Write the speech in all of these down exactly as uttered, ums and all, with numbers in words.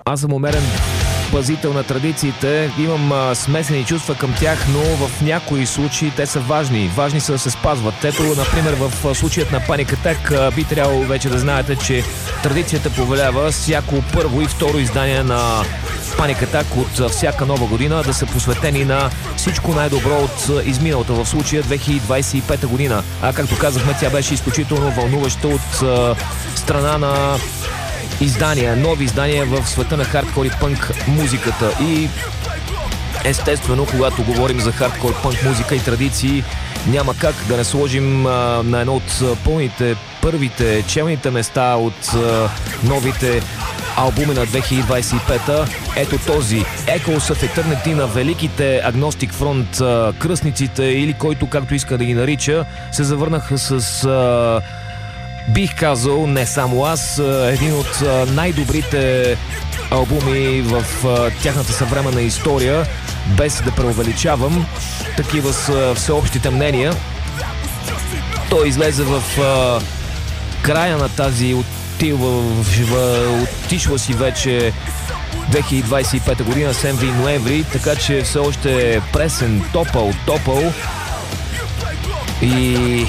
Аз съм умерен пазител на традициите, имам а, смесени чувства към тях, но в някои случаи те са важни. Важни са да се спазват. Ето, например, в случаят на Panic Attack би трябвало вече да знаете, че традицията повелява всяко първо и второ издание на Panic Attack от всяка нова година да са посветени на всичко най-добро от изминалата, в случая две хиляди двадесет и пета година. А както казахме, тя беше изключително вълнуваща от а, страна на издания, нови издания в света на хардкор и пънк музиката. И естествено, когато говорим за хардкор, пънк музика и традиции, няма как да не сложим а, на едно от пълните, първите, челните места от а, новите албуми на две хиляди двадесет и пета. Ето този Echoes of Eternity на великите Agnostic Front, а, кръстниците, или който както иска да ги нарича, се завърнаха с а, бих казал, не само аз, един от най-добрите албуми в тяхната съвременна история, без да преувеличавам. Такива са всеобщите мнения. Той излезе в края на тази отива, отишла си вече две хиляди двадесет и пета година, септември и ноември, така че все още е пресен, топъл, топъл и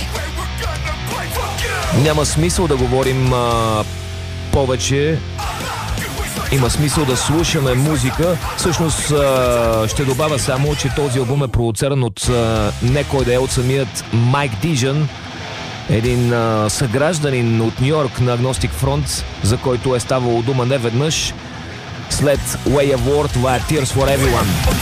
няма смисъл да говорим а, повече. Има смисъл да слушаме музика. Всъщност а, ще добавя само, че този албум е продуциран от а, не кой да е, от самият Майк Дижън, един а, съгражданин от Нью-Йорк на Agnostic Front, за който е ставало дума неведнъж. След Way of War, това е Tears for Everyone.